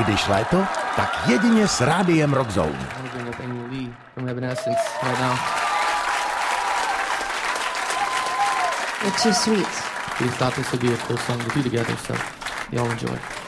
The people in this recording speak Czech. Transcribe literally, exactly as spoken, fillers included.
Když léto, tak jedině s rádiem Rock Zone. It's too sweet. We thought this would be a cool song to do together, so y'all enjoy.